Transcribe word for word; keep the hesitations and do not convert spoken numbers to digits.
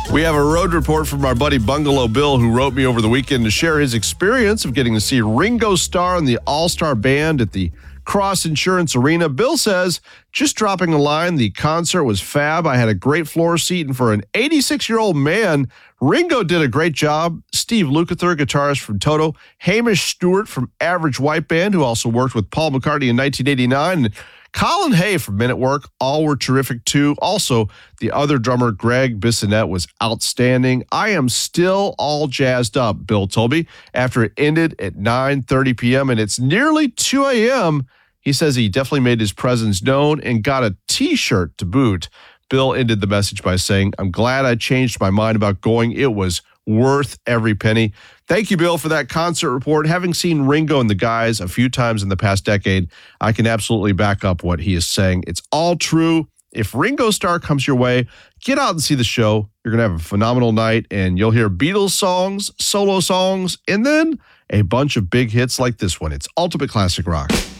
We have a road report from our buddy Bungalow Bill, who wrote me over the weekend to share his experience of getting to see Ringo Starr and the All-Star Band at the Cross Insurance Arena. Bill says, just dropping a line, the concert was fab. I had a great floor seat, and for an eighty-six-year-old man, Ringo did a great job. Steve Lukather, guitarist from Toto, Hamish Stewart from Average White Band, who also worked with Paul McCartney in nineteen eighty-nine, and Colin Hay from Men at Work, all were terrific too. Also, the other drummer, Greg Bissonette, was outstanding. I am still all jazzed up, Bill told me, after it ended at nine thirty p.m. and it's nearly two a.m. He says he definitely made his presence known and got a T-shirt to boot. Bill ended the message by saying, I'm glad I changed my mind about going. It was worth every penny. Thank you, Bill, for that concert report. Having seen Ringo and the guys a few times in the past decade, I can absolutely back up what he is saying. It's all true. If Ringo Starr comes your way, get out and see the show. You're going to have a phenomenal night, and you'll hear Beatles songs, solo songs, and then a bunch of big hits like this one. It's Ultimate Classic Rock.